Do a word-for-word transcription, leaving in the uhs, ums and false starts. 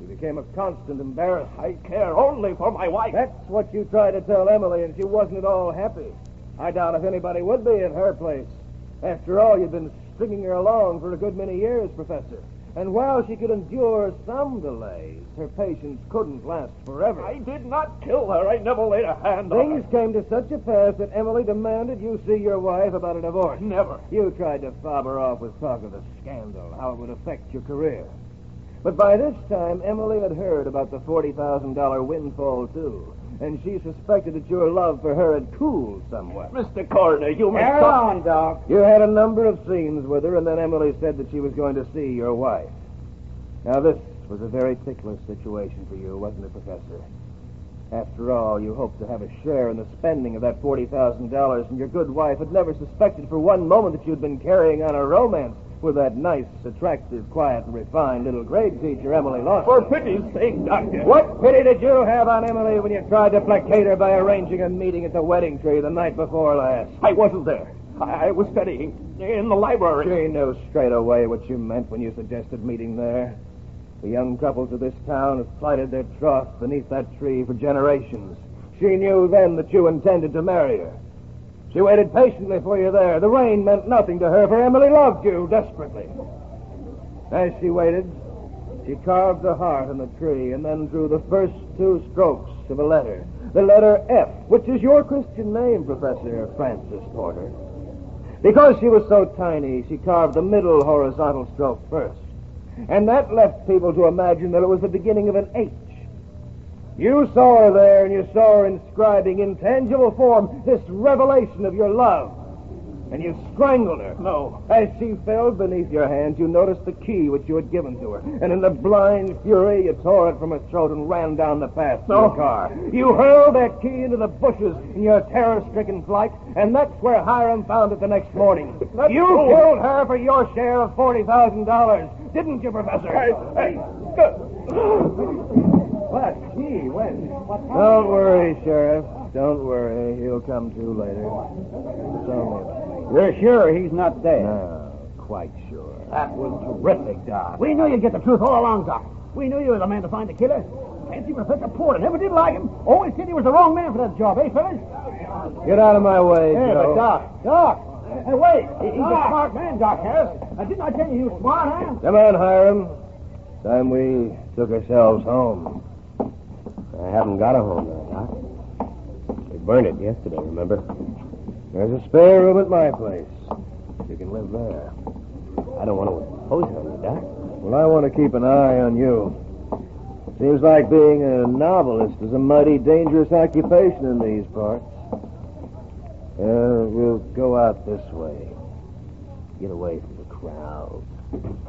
became a constant embarrassment. I care only for my wife. That's what you tried to tell Emily, and she wasn't at all happy. I doubt if anybody would be at her place. After all, you've been stringing her along for a good many years, Professor. And while she could endure some delays, her patience couldn't last forever. I did not kill her. I never laid a hand on her. Things came to such a pass that Emily demanded you see your wife about a divorce. Never. You tried to fob her off with talk of the scandal, how it would affect your career. But by this time, Emily had heard about the forty thousand dollars windfall, too. And she suspected that your love for her had cooled somewhat. Mister Coroner, you must Carry stop. on, Doc. You had a number of scenes with her, and then Emily said that she was going to see your wife. Now, this was a very ticklish situation for you, wasn't it, Professor? After all, you hoped to have a share in the spending of that forty thousand dollars, and your good wife had never suspected for one moment that you'd been carrying on a romance with that nice, attractive, quiet, and refined little grade teacher, Emily Lawson. For pity's sake, Doctor. What pity did you have on Emily when you tried to placate her by arranging a meeting at the wedding tree the night before last? I wasn't there. I, I was studying in the library. She knew straight away what you meant when you suggested meeting there. The young couples of this town have plighted their troth beneath that tree for generations. She knew then that you intended to marry her. She waited patiently for you there. The rain meant nothing to her, for Emily loved you desperately. As she waited, she carved a heart on the tree and then drew the first two strokes of a letter. The letter F, which is your Christian name, Professor Francis Porter. Because she was so tiny, she carved the middle horizontal stroke first. And that left people to imagine that it was the beginning of an H. You saw her there, and you saw her inscribing in tangible form this revelation of your love. And you strangled her. No. As she fell beneath your hands, you noticed the key which you had given to her. And in the blind fury, you tore it from her throat and ran down the path to No. your car. You hurled that key into the bushes in your terror-stricken flight, and that's where Hiram found it the next morning. That's you true. killed her for your share of forty thousand dollars, didn't you, Professor? I, I, What? Gee, when? Don't worry, Sheriff. Don't worry. He'll come to later. It's only a You're sure he's not dead? No, quite sure. That was terrific, Doc. We knew you'd get the truth all along, Doc. We knew you were the man to find the killer. Fancy Professor Porter. Never did like him. Always said he was the wrong man for that job, eh, fellas? Get out of my way, Yeah, Joe. but Doc, Doc. Hey, wait. He- He's a smart man, Doc Harris. Uh, didn't I tell you he was smart, huh? Come on, Hiram. Time we took ourselves home. I haven't got a home there, Doc. They burned it yesterday, remember? There's a spare room at my place. You can live there. I don't want to impose on you, Doc. Well, I want to keep an eye on you. Seems like being a novelist is a mighty dangerous occupation in these parts. Uh, we'll go out this way. Get away from the crowd.